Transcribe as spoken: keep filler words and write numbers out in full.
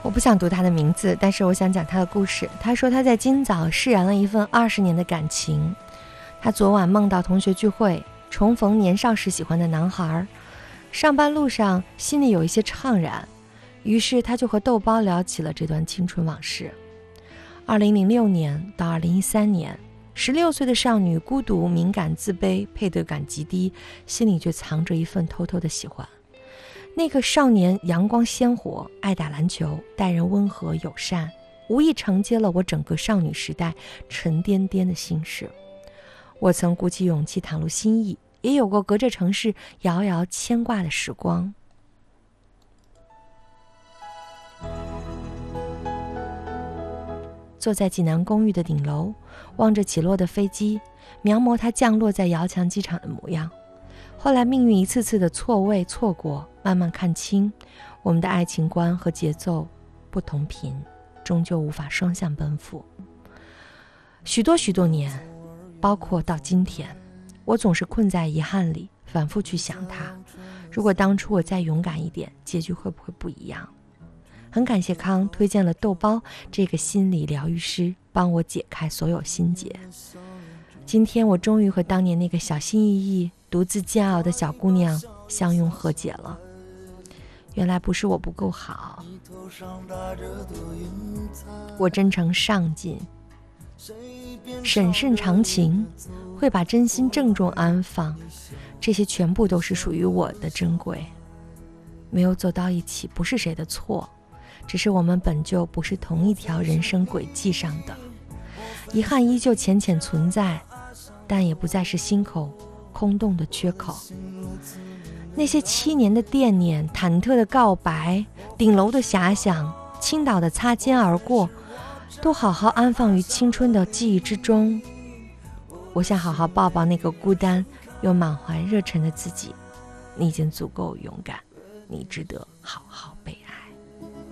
我不想读他的名字，但是我想讲他的故事。他说他在今早释然了一份二十年的感情。他昨晚梦到同学聚会，重逢年少时喜欢的男孩，上班路上心里有一些怅然，于是他就和豆包聊起了这段青春往事。二零零六年到二零一三年，十六岁的少女孤独、敏感、自卑，配对感极低，心里却藏着一份偷偷的喜欢。那个少年阳光鲜活，爱打篮球，待人温和友善，无意承接了我整个少女时代沉甸甸的心事。我曾鼓起勇气袒露心意，也有过隔着城市遥遥牵挂的时光。坐在济南公寓的顶楼，望着起落的飞机，描摹它降落在遥墙机场的模样。后来命运一次次的错位错过，慢慢看清我们的爱情观和节奏不同频，终究无法双向奔赴。许多许多年，包括到今天，我总是困在遗憾里，反复去想它。如果当初我再勇敢一点，结局会不会不一样？很感谢康推荐了豆包这个心理疗愈师，帮我解开所有心结。今天我终于和当年那个小心翼翼、独自煎熬的小姑娘相拥和解了。原来不是我不够好，我真诚上进，审慎长情，会把真心郑重安放，这些全部都是属于我的珍贵。没有走到一起不是谁的错，只是我们本就不是同一条人生轨迹上的。遗憾依旧浅浅存在，但也不再是心口空洞的缺口。那些七年的惦念，忐忑的告白，顶楼的遐想，青岛的擦肩而过，都好好安放于青春的记忆之中。我想好好抱抱那个孤单又满怀热忱的自己。你已经足够勇敢，你值得好好被爱。